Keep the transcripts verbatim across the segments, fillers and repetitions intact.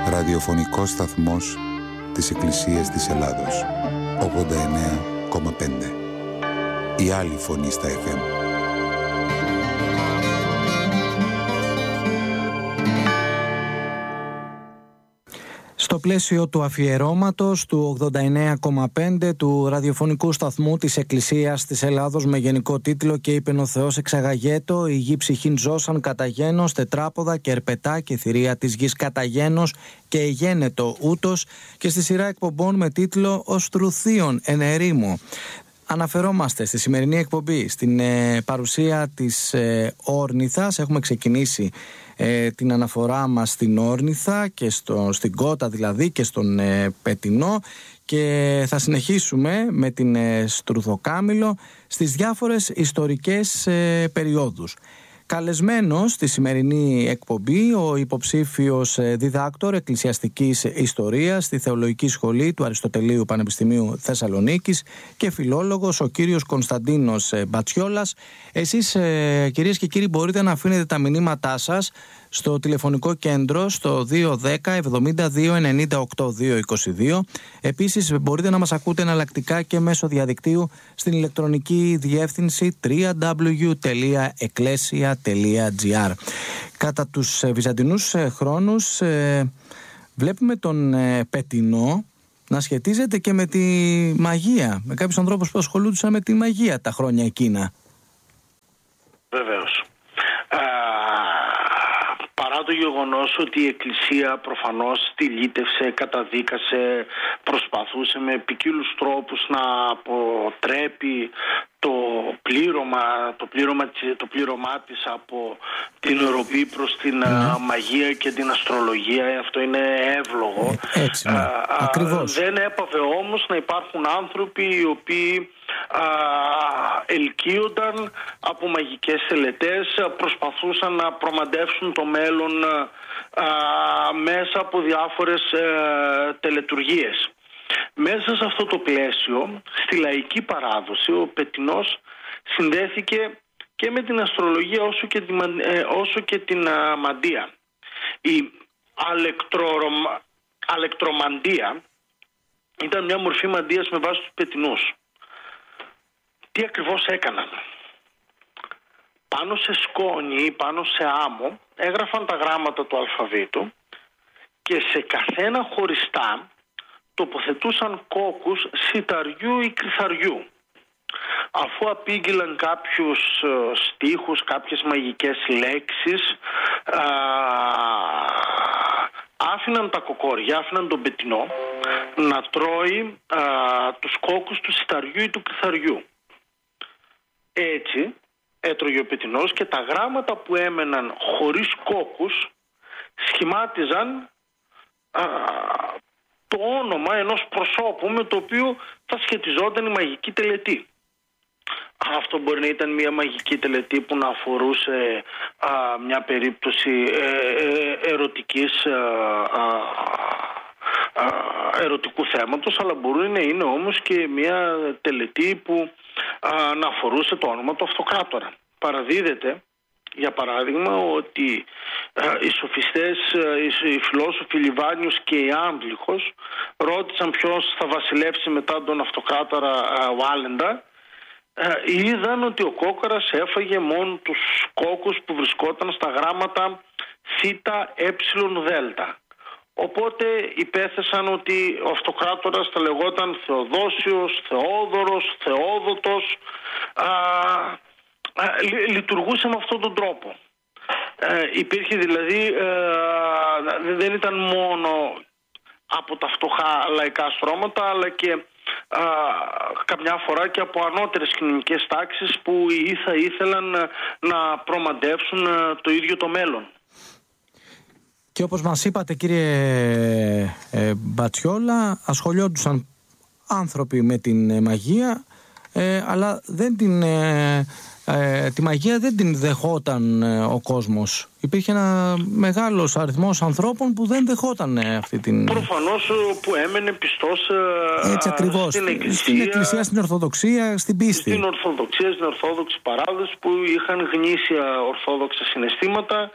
ραδιοφωνικός σταθμός της Εκκλησίας της Ελλάδος, ογδόντα εννέα κόμμα πέντε. Η άλλη φωνή στα εφ εμ. Στο πλαίσιο του αφιερώματος του ογδόντα εννέα κόμμα πέντε του ραδιοφωνικού σταθμού της Εκκλησίας της Ελλάδος με γενικό τίτλο «Και είπεν ο Θεός εξαγαγέτο, η γη ψυχήν ζώσαν κατά γένος, τετράποδα και ερπετά και θηρία της γης κατά γένος και εγένετο ούτως», και στη σειρά εκπομπών με τίτλο «Ως τρουθίον εν ερήμο». Αναφερόμαστε στη σημερινή εκπομπή στην ε, παρουσία της ε, Όρνηθας. Έχουμε ξεκινήσει ε, την αναφορά μας στην Όρνηθα και στο, στην Κότα δηλαδή και στον ε, Πετεινό, και θα συνεχίσουμε με την ε, Στρουθοκάμηλο στις διάφορες ιστορικές ε, περιόδους. Καλεσμένος στη σημερινή εκπομπή ο υποψήφιος διδάκτορ εκκλησιαστικής ιστορίας στη Θεολογική Σχολή του Αριστοτελείου Πανεπιστημίου Θεσσαλονίκης και φιλόλογος ο κύριος Κωνσταντίνος Μπατσιόλας. Εσείς, κυρίες και κύριοι, μπορείτε να αφήνετε τα μηνύματά σας στο τηλεφωνικό κέντρο στο δύο ένα μηδέν εβδομήντα δύο ενενήντα οκτώ διακόσια είκοσι δύο. Επίσης μπορείτε να μας ακούτε εναλλακτικά και μέσω διαδικτύου στην ηλεκτρονική διεύθυνση double-u double-u double-u τελεία εκκλέσια τελεία τζι άρ. Κατά τους βυζαντινούς χρόνους ε, βλέπουμε τον ε, Πετεινό να σχετίζεται και με τη μαγεία, με κάποιους ανθρώπους που ασχολούνταν με τη μαγεία τα χρόνια εκείνα. Βεβαίως. Α, παρά το γεγονός ότι η Εκκλησία προφανώς στυλίτευσε, καταδίκασε, προσπαθούσε με ποικίλους τρόπους να αποτρέπει το πλήρωμα, το πλήρωμα, το πλήρωμά της από την ροπή προς την mm. μαγεία και την αστρολογία. Αυτό είναι εύλογο. Ε, έτσι, ναι. α, Ακριβώς. Δεν έπαβε όμως να υπάρχουν άνθρωποι οι οποίοι α, ελκύονταν από μαγικές τελετές, προσπαθούσαν να προμαντεύσουν το μέλλον α, μέσα από διάφορες α, τελετουργίες. Μέσα σε αυτό το πλαίσιο, στη λαϊκή παράδοση, ο Πετεινός συνδέθηκε και με την αστρολογία όσο και την, ε, όσο και την α, μαντεία. Η αλεκτρορωμα, αλεκτρομαντία ήταν μια μορφή μαντείας με βάση τους Πετεινούς. Τι ακριβώς έκαναν? Πάνω σε σκόνη ή πάνω σε άμμο έγραφαν τα γράμματα του αλφαβήτου και σε καθένα χωριστά τοποθετούσαν κόκκους σιταριού ή κρυθαριού. Αφού απήγγειλαν κάποιους στίχους, κάποιες μαγικές λέξεις, α, άφηναν τα κοκόρια, άφηναν τον Πετεινό να τρώει α, τους κόκκους του σιταριού ή του κρυθαριού. Έτσι έτρωγε ο Πετεινός και τα γράμματα που έμεναν χωρίς κόκκους σχημάτιζαν α, το όνομα ενός προσώπου με το οποίο θα σχετιζόταν η μαγική τελετή. Αυτό μπορεί να ήταν μια μαγική τελετή που να αφορούσε α, μια περίπτωση ε, ε, ερωτικής, α, α, ερωτικού θέματος, αλλά μπορεί να είναι όμως και μια τελετή που α, να αφορούσε το όνομα του αυτοκράτορα. Παραδίδεται, για παράδειγμα, ότι α, οι σοφιστές, οι, οι φιλόσοφοι Λιβάνιος και η Άμβληχος ρώτησαν ποιος θα βασιλεύσει μετά τον αυτοκράτορα α, Βάλεντα. Α, είδαν ότι ο κόκορας έφαγε μόνο τους κόκκους που βρισκόταν στα γράμματα θήτα έψιλον δέλτα. Οπότε υπέθεσαν ότι ο αυτοκράτορας θα λεγόταν Θεοδόσιος, Θεόδωρος, Θεόδοτος. Α, λει, λειτουργούσε με αυτόν τον τρόπο. Ε, υπήρχε δηλαδή, ε, δεν ήταν μόνο από τα φτωχά λαϊκά στρώματα, αλλά και α, καμιά φορά και από ανώτερες κοινωνικές τάξεις που ή θα ήθελαν να προμαντεύσουν το ίδιο το μέλλον. Και όπως μας είπατε, κύριε ε, Μπατσιόλα, ασχολιόντουσαν άνθρωποι με την μαγεία, ε, αλλά δεν την, ε, ε, τη μαγεία δεν την δεχόταν ε, ο κόσμος. Υπήρχε ένα μεγάλος αριθμός ανθρώπων που δεν δεχόταν ε, αυτή την... Προφανώς που έμενε πιστός ε, Έτσι ακριβώς, στην εκκλησία, στην εκκλησία, στην Ορθοδοξία, στην πίστη. Στην Ορθοδοξία, στην Ορθόδοξη παράδοση που είχαν γνήσια ορθόδοξα συναισθήματα.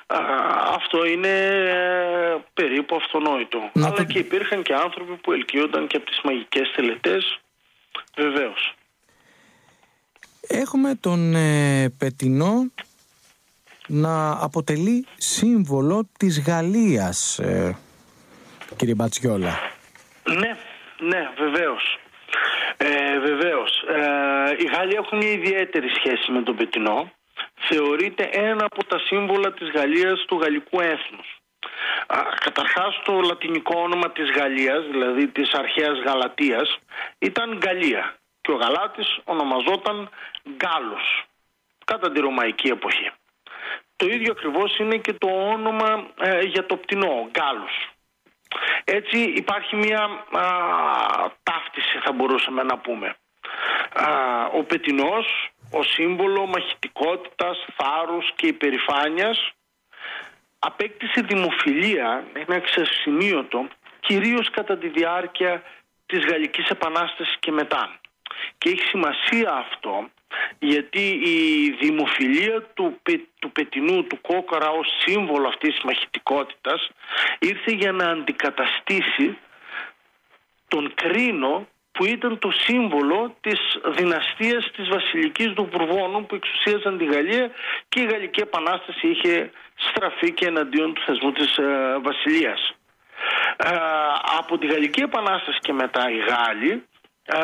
Α, αυτό είναι περίπου αυτονόητο. Να Αλλά το... και υπήρχαν και άνθρωποι που ελκύονταν και από τις μαγικές τελετές, βεβαίως. Έχουμε τον ε, Πετεινό να αποτελεί σύμβολο της Γαλλίας, ε, κύριε Μπατσιόλα. Ναι, ναι, βεβαίως. Ε, βεβαίως. Ε, οι Γάλλοι έχουν μια ιδιαίτερη σχέση με τον Πετεινό. Θεωρείται ένα από τα σύμβολα της Γαλλίας, του γαλλικού έθνους. Α, καταρχάς το λατινικό όνομα της Γαλλίας, δηλαδή της αρχαίας Γαλατίας, ήταν Γαλλία και ο Γαλάτης ονομαζόταν Γάλλος κατά τη Ρωμαϊκή εποχή. Το ίδιο ακριβώς είναι και το όνομα ε, για το πτηνό, Γάλλος. Έτσι υπάρχει μια α, ταύτιση, θα μπορούσαμε να πούμε. Α, ο Πετεινός, ο σύμβολο μαχητικότητας, θάρρους και υπερηφάνειας, απέκτησε δημοφιλία, ένα εξασημείωτο, κυρίως κατά τη διάρκεια της Γαλλικής Επανάστασης και μετά. Και έχει σημασία αυτό, γιατί η δημοφιλία του, του Πετεινού, του κόκορα ως σύμβολο αυτής της μαχητικότητας, ήρθε για να αντικαταστήσει τον Κρίνο, που ήταν το σύμβολο της δυναστείας της βασιλικής των Βουρβώνων που εξουσίαζαν τη Γαλλία, και η Γαλλική Επανάσταση είχε στραφεί και εναντίον του θεσμού της ε, βασιλείας. Ε, από τη Γαλλική Επανάσταση και μετά οι Γάλλοι ε,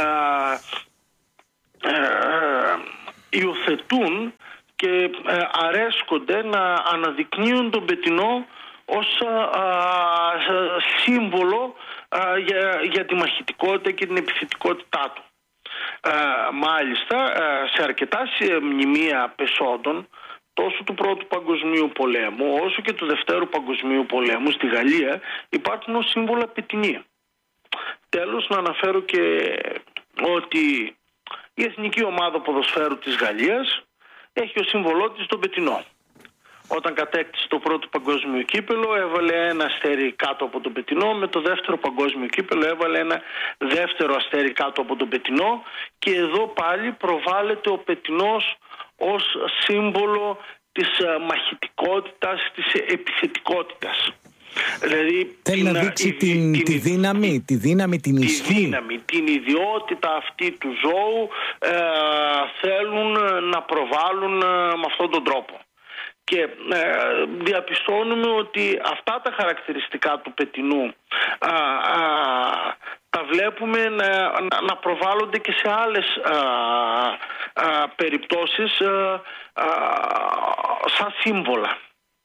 ε, υιοθετούν και ε, αρέσκονται να αναδεικνύουν τον Πετεινό ως α, α, σύμβολο α, για, για τη μαχητικότητα και την επιθετικότητά του. Α, μάλιστα, α, σε αρκετά μνημεία πεσόντων, τόσο του Πρώτου Παγκοσμίου Πολέμου όσο και του Δευτέρου Παγκοσμίου Πολέμου στη Γαλλία, υπάρχουν ως σύμβολα πετεινοί. Τέλος, να αναφέρω και ότι η εθνική ομάδα ποδοσφαίρου της Γαλλίας έχει ως σύμβολό της τον Πετεινό. Όταν κατέκτησε το πρώτο παγκόσμιο κύπελο, έβαλε ένα αστέρι κάτω από τον Πετεινό. Με το δεύτερο παγκόσμιο κύπελο έβαλε ένα δεύτερο αστέρι κάτω από τον Πετεινό. Και εδώ πάλι προβάλλεται ο Πετεινός ως σύμβολο της μαχητικότητας, της επιθετικότητας. Δηλαδή, θέλει την, να δείξει η, την, την, τη δύναμη, την, τη δύναμη, την τη ισχύ. Δύναμη, την ιδιότητα αυτή του ζώου ε, θέλουν να προβάλλουν ε, με αυτόν τον τρόπο. Και ε, διαπιστώνουμε ότι αυτά τα χαρακτηριστικά του Πετεινού α, α, τα βλέπουμε να, να, να προβάλλονται και σε άλλες α, α, περιπτώσεις α, α, σαν σύμβολα.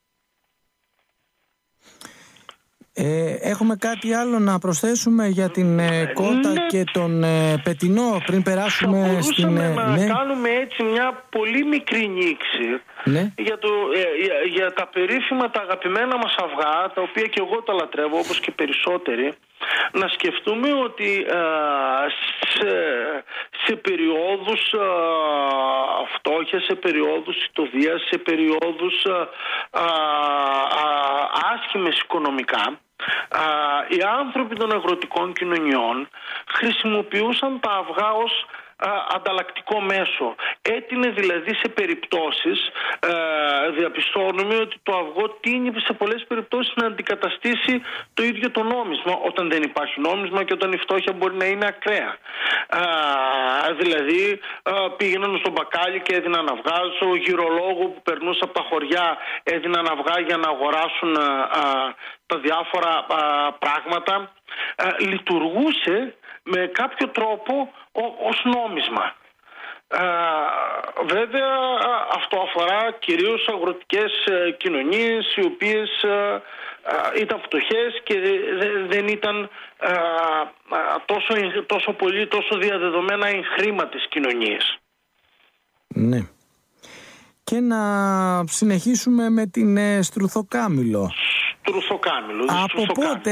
Ε, έχουμε κάτι άλλο να προσθέσουμε για την ε, κότα ναι. και τον ε, Πετεινό πριν περάσουμε θα στην... Ε, να ναι. κάνουμε έτσι μια πολύ μικρή νήξη ναι. για, το, ε, για, για τα περίφημα, τα αγαπημένα μας αυγά, τα οποία και εγώ τα λατρεύω όπως και περισσότεροι. Να σκεφτούμε ότι ε, σε, σε περιόδους ε, φτώχειας, σε περιόδους ητοδείας, σε περιόδους ε, ε, ε, άσχημες οικονομικά, Α, οι άνθρωποι των αγροτικών κοινωνιών χρησιμοποιούσαν τα αυγά ως α, ανταλλακτικό μέσο. Έτεινε δηλαδή σε περιπτώσεις, α, διαπιστώνουμε ότι το αυγό τείνει σε πολλές περιπτώσεις να αντικαταστήσει το ίδιο το νόμισμα, όταν δεν υπάρχει νόμισμα και όταν η φτώχεια μπορεί να είναι ακραία. Α, δηλαδή α, πήγαιναν στο μπακάλι και έδιναν αυγά, στο γυρολόγο που περνούσε από τα χωριά έδιναν αυγά για να αγοράσουν α, α, τα διάφορα α, πράγματα. Α, λειτουργούσε με κάποιο τρόπο ό, ως νόμισμα. Α, βέβαια αυτό αφορά κυρίως αγροτικές α, κοινωνίες οι οποίες α, α, ήταν φτωχές και δε, δεν ήταν α, α, τόσο, τόσο πολύ, τόσο διαδεδομένα εν χρήματες κοινωνίες. Ναι. Και να συνεχίσουμε με την ε, Στρουθοκάμιλο. Στρουθοκάμιλο. Από πότε,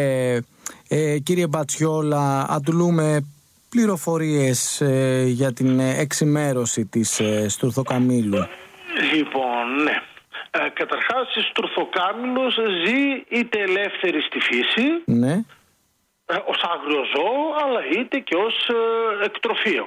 ε, κύριε Μπατσιόλα, αντλούμε πληροφορίες ε, για την εξημέρωση της ε, Στρουθοκαμίλου? Λοιπόν, ναι. Ε, καταρχάς, η Στρουθοκάμιλος ζει είτε ελεύθερη στη φύση, ναι, ε, ως άγριο ζώο, αλλά είτε και ως ε, εκτροφείο.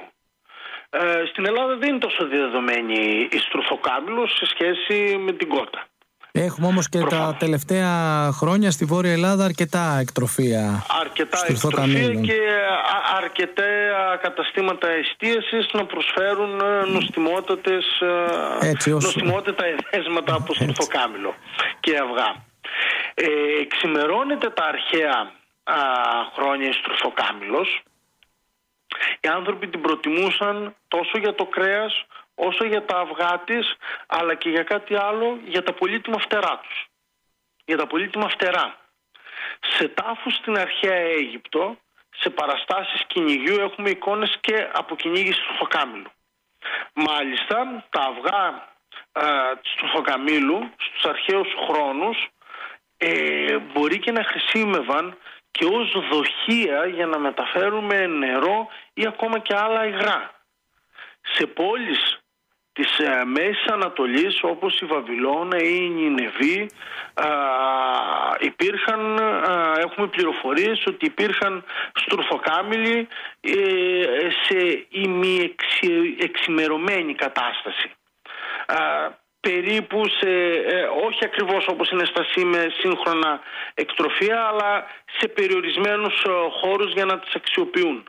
Ε, στην Ελλάδα δεν είναι τόσο διαδεδομένη η Στρουθοκάμιλος σε σχέση με την κότα. Έχουμε όμως και Προφανώς. τα τελευταία χρόνια στη Βόρεια Ελλάδα αρκετά εκτροφία. Αρκετά εκτροφία και αρκετά καταστήματα εστίασης να προσφέρουν νοστιμότατες, Έτσι, ως... νοστιμότατα εδέσματα από στουρθοκάμιλο και αυγά. Ε, εξημερώνεται τα αρχαία α, χρόνια η στουρθοκάμιλος. Οι άνθρωποι την προτιμούσαν τόσο για το κρέας όσο για τα αυγά της, αλλά και για κάτι άλλο, για τα πολύτιμα φτερά τους. Για τα πολύτιμα φτερά. Σε τάφους στην αρχαία Αίγυπτο, σε παραστάσεις κυνηγιού έχουμε εικόνες και από κυνήγηση στουρθοκάμιλου. Μάλιστα, τα αυγά α, του στουρθοκαμίλου στους αρχαίους χρόνους ε, μπορεί και να χρησιμεύαν και ως δοχεία για να μεταφέρουμε νερό ή ακόμα και άλλα υγρά. Σε πόλεις της ε, Μέσης Ανατολής όπως η Βαβυλώνα ή η Νινεβή α, υπήρχαν, α, έχουμε πληροφορίες ότι υπήρχαν στουρθοκάμιλοι ε, σε ημιεξημερωμένη κατάσταση. Α, περίπου σε, ε, όχι ακριβώς όπως είναι στα σύγχρονα εκτροφία, αλλά σε περιορισμένους ε, χώρους για να τις αξιοποιούν.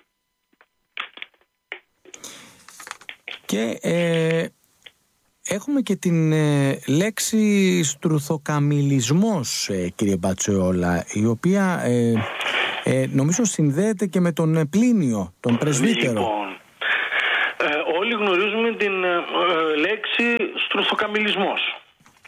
Και ε, έχουμε και την ε, λέξη στουρθοκαμιλισμός, ε, κύριε Μπατσιόλα, η οποία ε, ε, νομίζω συνδέεται και με τον Πλίνιο, τον πρεσβύτερο. Λοιπόν, ε, όλοι γνωρίζουμε την ε, λέξη στουρθοκαμιλισμός.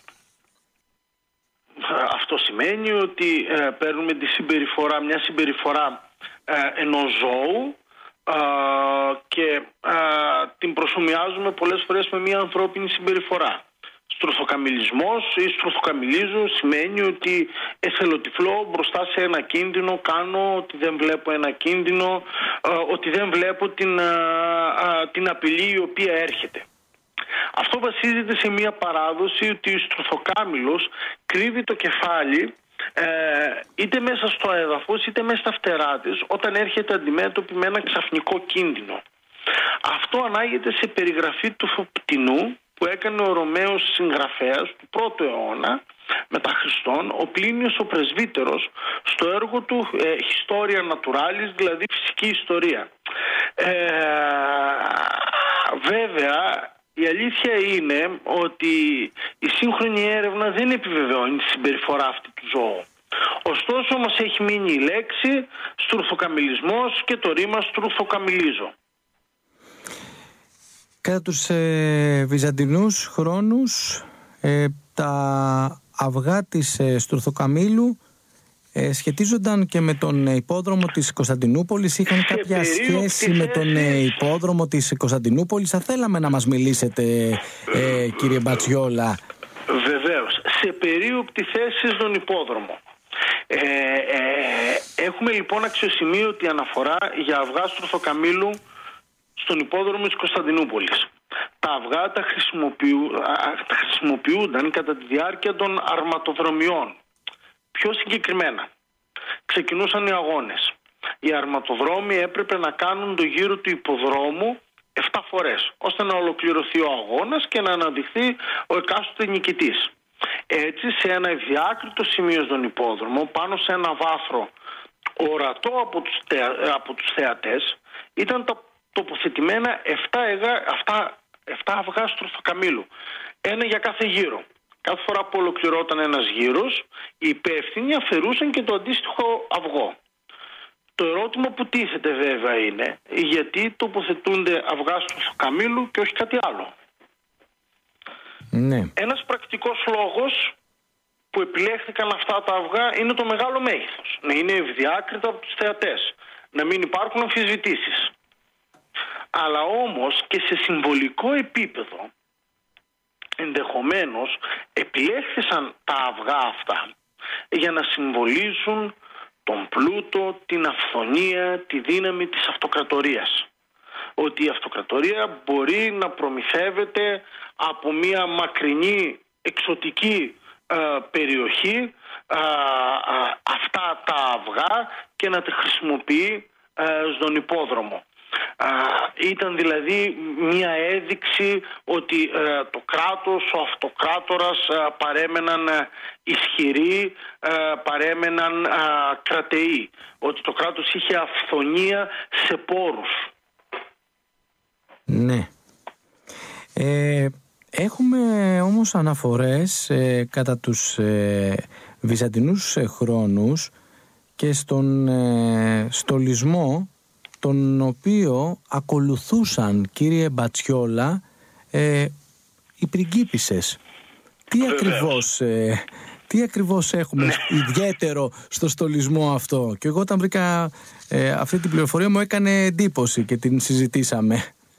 Αυτό σημαίνει ότι ε, παίρνουμε τη συμπεριφορά, μια συμπεριφορά ε, ενός ζώου Uh, και uh, την προσομοιάζουμε πολλές φορές με μια ανθρώπινη συμπεριφορά. Στουρθοκαμιλισμός ή στουρθοκαμιλίζω σημαίνει ότι εθελοτυφλώ μπροστά σε ένα κίνδυνο κάνω ότι δεν βλέπω ένα κίνδυνο, uh, ότι δεν βλέπω την, uh, uh, την απειλή η οποία έρχεται. Αυτό βασίζεται σε μια παράδοση ότι ο στουρθοκάμιλος κρύβει το κεφάλι Ε, είτε μέσα στο έδαφος είτε μέσα στα φτερά της όταν έρχεται αντιμέτωπη με ένα ξαφνικό κίνδυνο. Αυτό ανάγεται σε περιγραφή του πτηνού που έκανε ο Ρωμαίος συγγραφέας του πρώτου αιώνα μετά Χριστόν, ο Πλίνιος ο πρεσβύτερος, στο έργο του ε, Historia Naturalis, δηλαδή φυσική ιστορία. ε, Βέβαια η αλήθεια είναι ότι η σύγχρονη έρευνα δεν επιβεβαιώνει τη συμπεριφορά αυτή του ζώου. Ωστόσο όμως έχει μείνει η λέξη στουρθοκαμιλισμός και το ρήμα στουρθοκαμιλίζω. Κατά τους ε, βυζαντινούς χρόνους ε, τα αυγά της ε, στουρθοκαμίλου Ε, σχετίζονταν και με τον υπόδρομο της Κωνσταντινούπολης, είχαν σε κάποια σχέση με τον ε, υπόδρομο της Κωνσταντινούπολης. Θα θέλαμε να μας μιλήσετε, ε, κύριε Μπατσιόλα. Βεβαίως, σε περίοπτη θέση στον υπόδρομο. Ε, ε, έχουμε λοιπόν αξιοσημείωτη αναφορά για αυγά στουρθοκαμίλου στον υπόδρομο της Κωνσταντινούπολης. Τα αυγά τα, χρησιμοποιού, τα χρησιμοποιούνταν κατά τη διάρκεια των αρματοδρομιών. Πιο συγκεκριμένα, ξεκινούσαν οι αγώνες. Οι αρματοδρόμοι έπρεπε να κάνουν το γύρο του υποδρόμου επτά φορές, ώστε να ολοκληρωθεί ο αγώνας και να αναδειχθεί ο εκάστοτε νικητής. Έτσι, σε ένα ευδιάκριτο σημείο στον υπόδρομο, πάνω σε ένα βάθρο ορατό από τους, θεα, από τους θεατές, ήταν τα τοποθετημένα επτά αυγά στουρθοκαμίλου. Ένα για κάθε γύρο. Κάθε φορά που ολοκληρώταν ένας γύρος, οι υπεύθυνοι αφαιρούσαν και το αντίστοιχο αυγό. Το ερώτημα που τίθεται βέβαια είναι γιατί τοποθετούνται αυγά στουρθοκαμίλου και όχι κάτι άλλο. Ναι. Ένας πρακτικός λόγος που επιλέχθηκαν αυτά τα αυγά είναι το μεγάλο μέγεθος. Να είναι ευδιάκριτα από τους θεατές. Να μην υπάρχουν αμφισβητήσεις. Αλλά όμως και σε συμβολικό επίπεδο ενδεχομένως επιλέχθησαν τα αυγά αυτά για να συμβολίζουν τον πλούτο, την αυθονία, τη δύναμη της αυτοκρατορίας. Ότι η αυτοκρατορία μπορεί να προμηθεύεται από μια μακρινή εξωτική ε, περιοχή ε, ε, αυτά τα αυγά και να τα χρησιμοποιεί ε, στον υπόδρομο. Α, ήταν δηλαδή μια έδειξη ότι ε, το κράτος, ο αυτοκράτορας ε, παρέμεναν ε, ισχυροί, ε, παρέμεναν ε, κρατεοί, ότι το κράτος είχε αυθονία σε πόρους. Ναι. Ε, έχουμε όμως αναφορές ε, κατά τους ε, βυζαντινούς ε, χρόνους και στον ε, στολισμό, τον οποίο ακολουθούσαν, κύριε Μπατσιόλα, ε, οι πριγκίπισσες. Τι ακριβώς, ε, τι ακριβώς έχουμε ιδιαίτερο στο στολισμό αυτό? Και εγώ όταν βρήκα ε, αυτή την πληροφορία μου έκανε εντύπωση και την συζητήσαμε.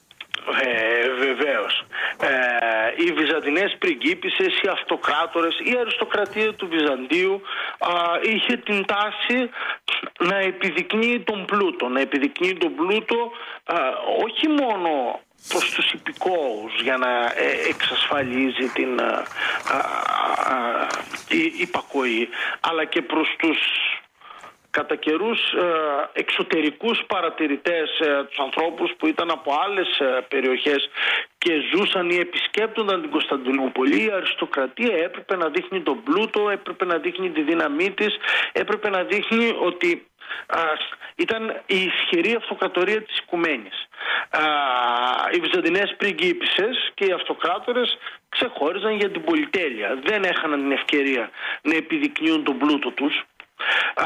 Ε, βεβαίως. Ε, οι βυζαντινές πριγκίπισσες, οι αυτοκράτορες, η αριστοκρατία του Βυζαντίου α, είχε την τάση να επιδεικνύει τον πλούτο. Να επιδεικνύει τον πλούτο α, όχι μόνο προς τους υπηκόους για να ε, εξασφαλίζει την α, α, α, η, υπακοή, αλλά και προς τους κατά καιρούς εξωτερικούς παρατηρητές, τους ανθρώπους που ήταν από άλλες περιοχές και ζούσαν ή επισκέπτονταν την Κωνσταντινούπολη. Η αριστοκρατία έπρεπε να δείχνει τον πλούτο, έπρεπε να δείχνει τη δύναμή της, έπρεπε να δείχνει ότι α, ήταν η ισχυρή αυτοκρατορία της οικουμένης. Α, οι βυζαντινές πριγκίπισσες και οι αυτοκράτορες ξεχώριζαν για την πολυτέλεια. Δεν έχαναν την ευκαιρία να επιδεικνύουν τον πλούτο τους. Α,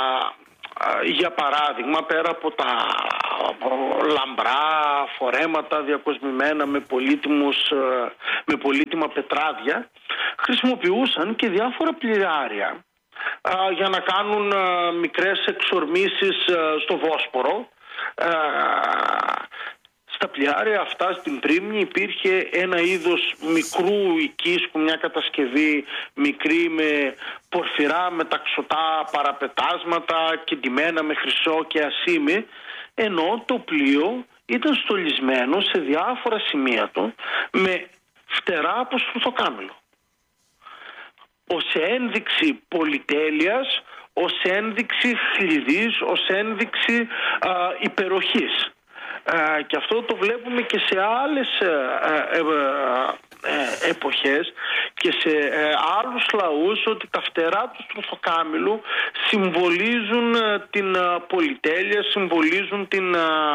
για παράδειγμα, πέρα από τα λαμπρά φορέματα διακοσμημένα με, πολύτιμους, με πολύτιμα πετράδια, χρησιμοποιούσαν και διάφορα πλοιάρια α, για να κάνουν α, μικρές εξορμήσεις α, στο Βόσπορο. Α, Στα πλοιάρια αυτά στην Πρίμνη υπήρχε ένα είδος μικρού οικίσκου, μια κατασκευή μικρή με πορφυρά μεταξωτά παραπετάσματα και ντυμένα με χρυσό και ασήμι, ενώ το πλοίο ήταν στολισμένο σε διάφορα σημεία του με φτερά από σφρουθοκάμιλο. Ως ένδειξη πολυτέλειας, ως ένδειξη χλειδής, ως ένδειξη α, υπεροχής. Uh, και αυτό το βλέπουμε και σε άλλες uh, uh, uh, uh, εποχές και σε uh, άλλους λαούς, ότι τα φτερά του στρουθοκάμιλου συμβολίζουν uh, την uh, πολυτέλεια, συμβολίζουν την, uh,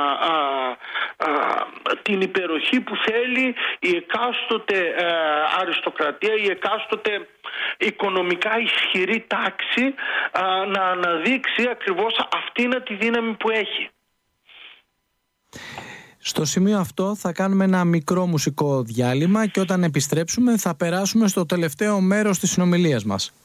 uh, uh, την υπεροχή που θέλει η εκάστοτε uh, αριστοκρατία, η εκάστοτε οικονομικά ισχυρή τάξη uh, να αναδείξει ακριβώς αυτήν τη δύναμη που έχει. Στο σημείο αυτό θα κάνουμε ένα μικρό μουσικό διάλειμμα και όταν επιστρέψουμε θα περάσουμε στο τελευταίο μέρος της συνομιλίας μας.